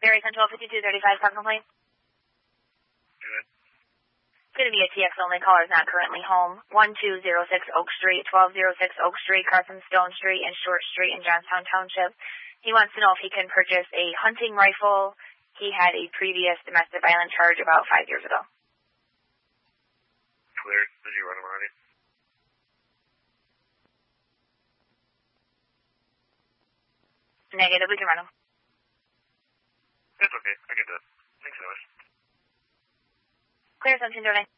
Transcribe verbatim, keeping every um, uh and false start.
Gary Central fifty-two thirty-five, park complaint. Good. It's going to be a T X only. Caller's not currently home. one two zero six Oak Street, twelve oh six Oak Street, Carson Stone Street, and Short Street in Johnstown Township. He wants to know if he can purchase a hunting rifle. He had a previous domestic violence charge about five years ago. Cleared. Did you run him already? Negative. We can run him. It's okay. I get that. Thanks so much. Clear, seventeen thirty-nine.